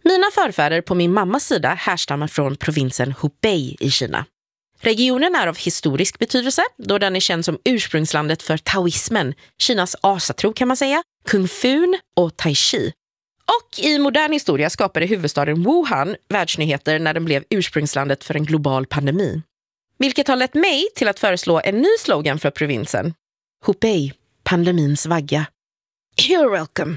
Mina förfäder på min mammas sida härstammar från provinsen Hubei i Kina. Regionen är av historisk betydelse då den är känd som ursprungslandet för taoismen, Kinas asatro kan man säga, kung fun och tai chi. Och i modern historia skapade huvudstaden Wuhan världsnyheter när den blev ursprungslandet för en global pandemi. Vilket har lett mig till att föreslå en ny slogan för provinsen. Hubei, pandemins vagga. You're welcome.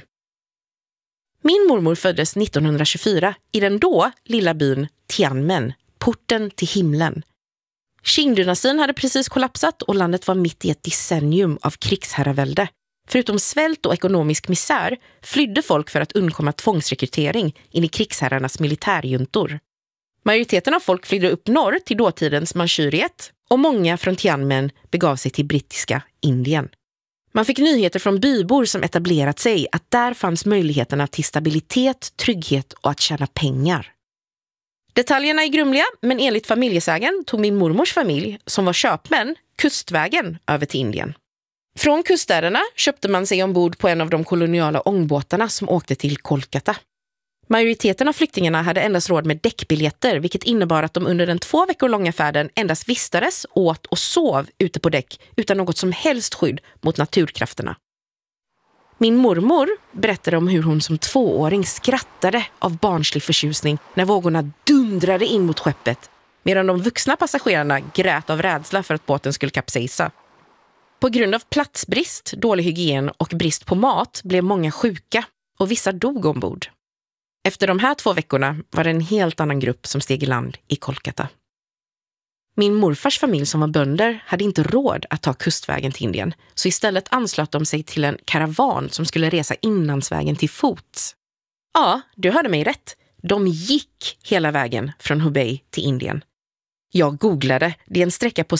Min mormor föddes 1924 i den då lilla byn Tianmen, porten till himlen. Qing-dynastin hade precis kollapsat och landet var mitt i ett decennium av krigsherravälde. Förutom svält och ekonomisk misär flydde folk för att undkomma tvångsrekrytering in i krigsherrarnas militärjuntor. Majoriteten av folk flydde upp norr till dåtidens Manchuriet och många från Tianmen begav sig till brittiska Indien. Man fick nyheter från bybor som etablerat sig att där fanns möjligheterna till stabilitet, trygghet och att tjäna pengar. Detaljerna är grumliga, men enligt familjesägen tog min mormors familj, som var köpmän, kustvägen över till Indien. Från kuststäderna köpte man sig ombord på en av de koloniala ångbåtarna som åkte till Kolkata. Majoriteten av flyktingarna hade endast råd med däckbiljetter, vilket innebar att de under den 2 veckor långa färden endast vistades, åt och sov ute på däck utan något som helst skydd mot naturkrafterna. Min mormor berättade om hur hon som 2-åring skrattade av barnslig förtjusning när vågorna dundrade in mot skeppet, medan de vuxna passagerarna grät av rädsla för att båten skulle kapsejsa. På grund av platsbrist, dålig hygien och brist på mat blev många sjuka och vissa dog ombord. Efter de här 2 veckorna var det en helt annan grupp som steg i land i Kolkata. Min morfars familj som var bönder hade inte råd att ta kustvägen till Indien, så istället anslöt de sig till en karavan som skulle resa inlandsvägen till fots. Ja, du hörde mig rätt. De gick hela vägen från Hubei till Indien. Jag googlade, det är en sträcka på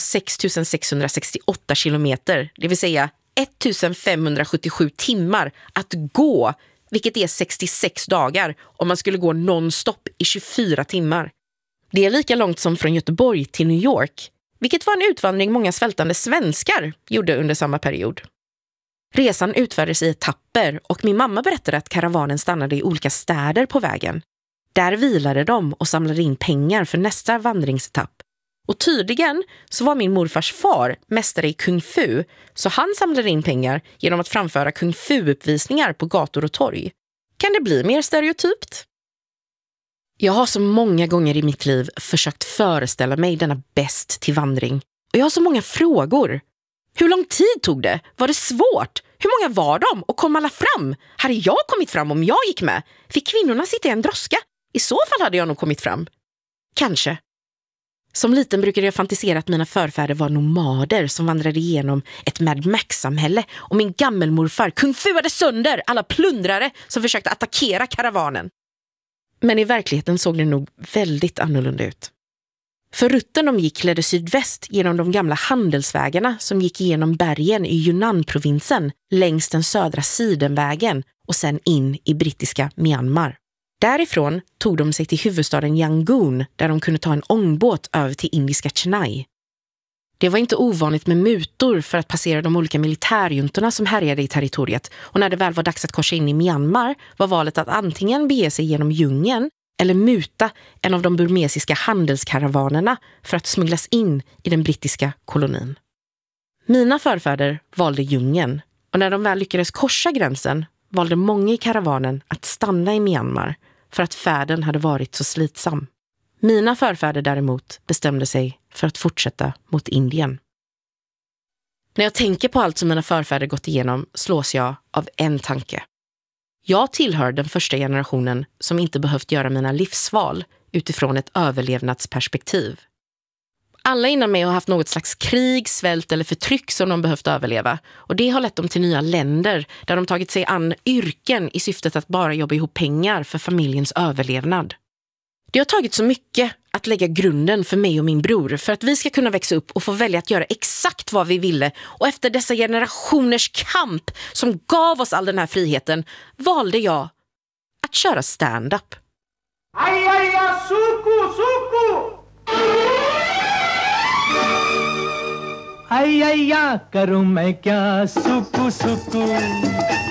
6668 kilometer, det vill säga 1577 timmar att gå, vilket är 66 dagar om man skulle gå nonstop i 24 timmar. Det är lika långt som från Göteborg till New York, vilket var en utvandring många svältande svenskar gjorde under samma period. Resan utfördes i etapper och min mamma berättade att karavanen stannade i olika städer på vägen. Där vilade de och samlade in pengar för nästa vandringsetapp. Och tydligen så var min morfars far mästare i kung fu, så han samlade in pengar genom att framföra kung fu-uppvisningar på gator och torg. Kan det bli mer stereotypt? Jag har så många gånger i mitt liv försökt föreställa mig denna bäst till vandring. Och jag har så många frågor. Hur lång tid tog det? Var det svårt? Hur många var de? Och kom alla fram? Hade jag kommit fram om jag gick med? Fick kvinnorna sitta i en droska? I så fall hade jag nog kommit fram. Kanske. Som liten brukade jag fantisera att mina förfäder var nomader som vandrade igenom ett Mad Max-samhälle och min gammelmorfar kung fuade sönder alla plundrare som försökte attackera karavanen. Men i verkligheten såg det nog väldigt annorlunda ut. För rutten de gick ledde sydväst genom de gamla handelsvägarna som gick igenom bergen i Yunnan-provinsen längs den södra sidenvägen och sen in i brittiska Myanmar. Därifrån tog de sig till huvudstaden Yangon där de kunde ta en ångbåt över till indiska Chennai. Det var inte ovanligt med mutor för att passera de olika militärjuntorna som härjade i territoriet, och när det väl var dags att korsa in i Myanmar var valet att antingen bege sig genom djungeln eller muta en av de burmesiska handelskaravanerna för att smugglas in i den brittiska kolonin. Mina förfäder valde djungeln, och när de väl lyckades korsa gränsen valde många i karavanen att stanna i Myanmar för att färden hade varit så slitsam. Mina förfäder däremot bestämde sig för att fortsätta mot Indien. När jag tänker på allt som mina förfäder gått igenom slås jag av en tanke. Jag tillhör den första generationen som inte behövt göra mina livsval utifrån ett överlevnadsperspektiv. Alla innan mig har haft något slags krig, svält eller förtryck som de behövt överleva, och det har lett dem till nya länder där de tagit sig an yrken i syftet att bara jobba ihop pengar för familjens överlevnad. Det har tagit så mycket att lägga grunden för mig och min bror för att vi ska kunna växa upp och få välja att göra exakt vad vi ville, och efter dessa generationers kamp som gav oss all den här friheten valde jag att köra stand-up. Ay, ay, ay, suku, suku! Ay, ay, ay, karu main kya, suku, suku.